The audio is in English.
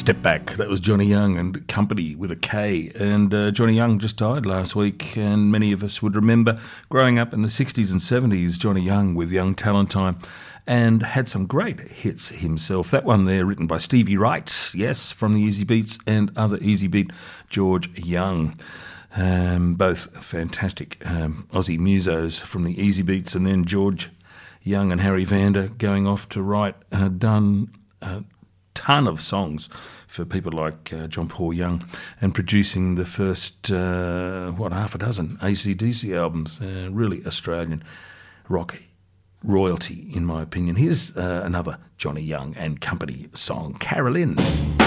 Step Back. That was Johnny Young and Company with a K. And Johnny Young just died last week, and many of us would remember growing up in the 60s and 70s, Johnny Young with Young Talent Time, and had some great hits himself. That one there written by Stevie Wright, yes, from the Easy Beats, and other Easy Beat, George Young. Both fantastic Aussie musos from the Easy Beats, and then George Young and Harry Vander going off to write, done a ton of songs for people like John Paul Young, and producing the first, half a dozen AC/DC albums. Really Australian rock royalty, in my opinion. Here's another Johnny Young and Company song, Carolyn.